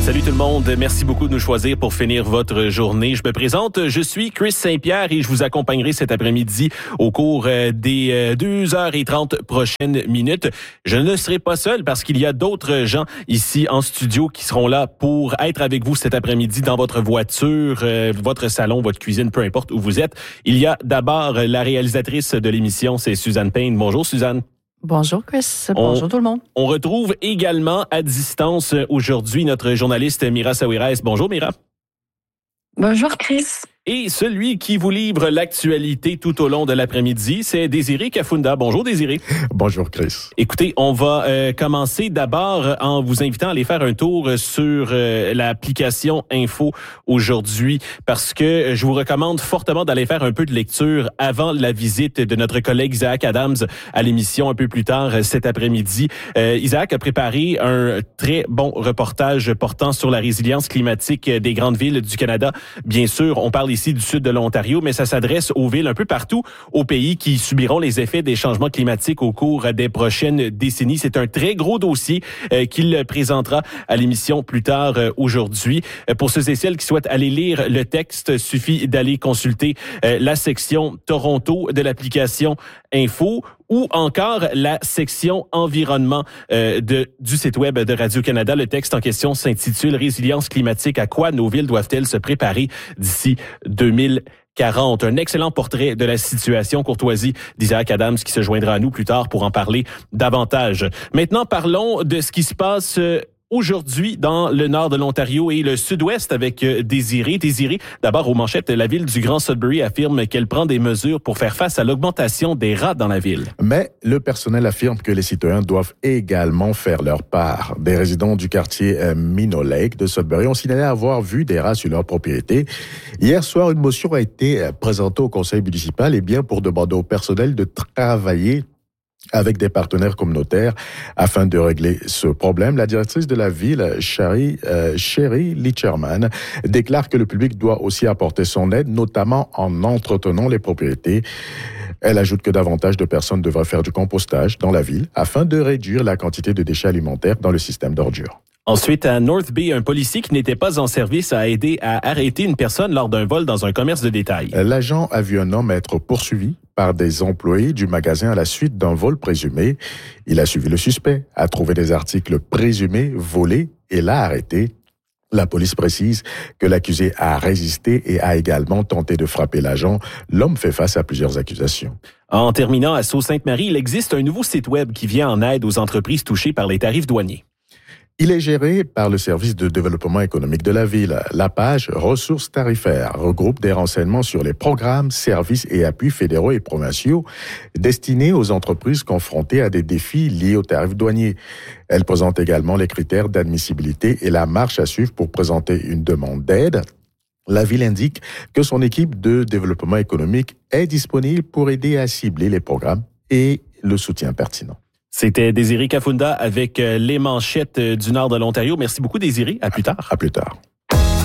Salut tout le monde, merci beaucoup de nous choisir pour finir votre journée. Je me présente, je suis Chris Saint-Pierre et je vous accompagnerai cet après-midi au cours des 2h30 prochaines minutes. Je ne serai pas seul parce qu'il y a d'autres gens ici en studio qui seront là pour être avec vous cet après-midi dans votre voiture, votre salon, votre cuisine, peu importe où vous êtes. Il y a d'abord la réalisatrice de l'émission, c'est Suzanne Payne. Bonjour Suzanne. Bonjour Chris, bonjour tout le monde. On retrouve également à distance aujourd'hui notre journaliste Mira Saouirès. Bonjour Mira. Bonjour Chris. Et celui qui vous livre l'actualité tout au long de l'après-midi, c'est Désiré Kafunda. Bonjour Désiré. Bonjour Chris. Écoutez, on va commencer d'abord en vous invitant à aller faire un tour sur l'application Info aujourd'hui parce que je vous recommande fortement d'aller faire un peu de lecture avant la visite de notre collègue Isaac Adams à l'émission un peu plus tard cet après-midi. Isaac a préparé un très bon reportage portant sur la résilience climatique des grandes villes du Canada. Bien sûr, on parle ici du sud de l'Ontario, mais ça s'adresse aux villes un peu partout au pays qui subiront les effets des changements climatiques au cours des prochaines décennies. C'est un très gros dossier qu'il présentera à l'émission plus tard aujourd'hui. Pour ceux et celles qui souhaitent aller lire le texte, suffit d'aller consulter la section Toronto de l'application Info ou encore la section environnement du site web de Radio-Canada. Le texte en question s'intitule « Résilience climatique, à quoi nos villes doivent-elles se préparer d'ici 2040 ». Un excellent portrait de la situation, courtoisie d'Isaac Adams qui se joindra à nous plus tard pour en parler davantage. Maintenant, parlons de ce qui se passe aujourd'hui dans le nord de l'Ontario et le sud-ouest avec Désiré. Désiré, d'abord aux manchettes, la ville du Grand Sudbury affirme qu'elle prend des mesures pour faire face à l'augmentation des rats dans la ville. Mais le personnel affirme que les citoyens doivent également faire leur part. Des résidents du quartier Minnow Lake de Sudbury ont signalé avoir vu des rats sur leur propriété. Hier soir, une motion a été présentée au conseil municipal et bien pour demander au personnel de travailler avec des partenaires communautaires afin de régler ce problème. La directrice de la ville, Sherry Licherman, déclare que le public doit aussi apporter son aide, notamment en entretenant les propriétés. Elle ajoute que davantage de personnes devraient faire du compostage dans la ville afin de réduire la quantité de déchets alimentaires dans le système d'ordures. Ensuite, à North Bay, un policier qui n'était pas en service a aidé à arrêter une personne lors d'un vol dans un commerce de détail. L'agent a vu un homme être poursuivi par des employés du magasin à la suite d'un vol présumé. Il a suivi le suspect, a trouvé des articles présumés volés et l'a arrêté. La police précise que l'accusé a résisté et a également tenté de frapper l'agent. L'homme fait face à plusieurs accusations. En terminant, à Sault-Sainte-Marie, il existe un nouveau site web qui vient en aide aux entreprises touchées par les tarifs douaniers. Il est géré par le service de développement économique de la ville. La page Ressources tarifaires regroupe des renseignements sur les programmes, services et appuis fédéraux et provinciaux destinés aux entreprises confrontées à des défis liés aux tarifs douaniers. Elle présente également les critères d'admissibilité et la marche à suivre pour présenter une demande d'aide. La ville indique que son équipe de développement économique est disponible pour aider à cibler les programmes et le soutien pertinent. C'était Désiré Kafunda avec les manchettes du nord de l'Ontario. Merci beaucoup Désiré. À plus tard. À plus tard.